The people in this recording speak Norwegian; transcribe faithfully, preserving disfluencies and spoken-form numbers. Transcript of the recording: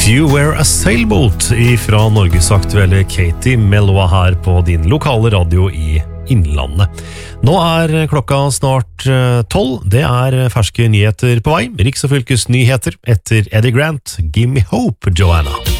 You Were a Sailboat fra Norges aktuelle Katie Melua her på din lokale radio i Innlandet. Nå er klokka snart tolv. Det er ferske nyheter på vei. Riks- og fylkesnyheter etter Eddie Grant. Give me hope, Joanna.